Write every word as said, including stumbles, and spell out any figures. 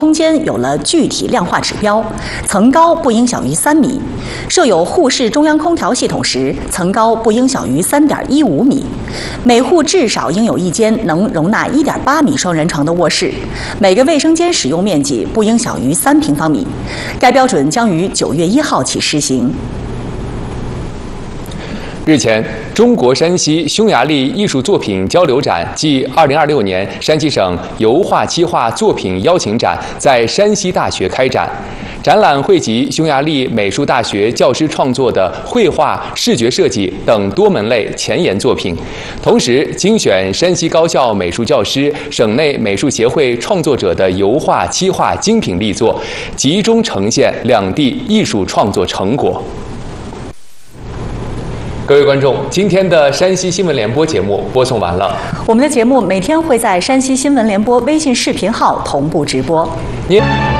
空间有了具体量化指标，层高不应小于三米。设有户式中央空调系统时，层高不应小于三点一五米。每户至少应有一间能容纳一点八米双人床的卧室。每个卫生间使用面积不应小于三平方米。该标准将于九月一号起施行。 日前，中国山西匈牙利艺术作品交流展暨二零二六年山西省油画漆画作品邀请展在山西大学开展。展览汇集匈牙利美术大学教师创作的绘画、视觉设计等多门类前沿作品，同时精选山西高校美术教师、省内美术协会创作者的油画、漆画精品力作，集中呈现两地艺术创作成果。 各位观众，今天的山西新闻联播节目播送完了。 我们的节目每天会在山西新闻联播微信视频号同步直播。 您。